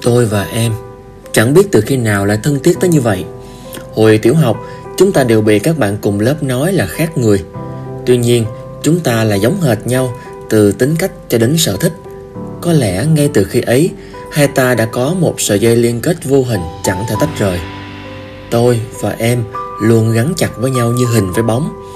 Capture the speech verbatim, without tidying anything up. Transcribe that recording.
Tôi và em chẳng biết từ khi nào lại thân thiết tới như vậy. Hồi tiểu học, chúng ta đều bị các bạn cùng lớp nói là khác người. Tuy nhiên, chúng ta là giống hệt nhau từ tính cách cho đến sở thích. Có lẽ ngay từ khi ấy, hai ta đã có một sợi dây liên kết vô hình chẳng thể tách rời. Tôi và em luôn gắn chặt với nhau như hình với bóng.